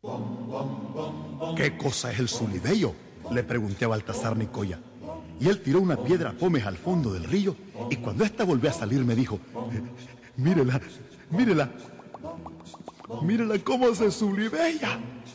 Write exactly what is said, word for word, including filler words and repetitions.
¿Qué cosa es el Zulibello?, le pregunté a Baltasar Nicoya. Y él tiró una piedra pómez al fondo del río, y cuando ésta volvió a salir me dijo: mírela, mírela, mírela cómo se zulibella.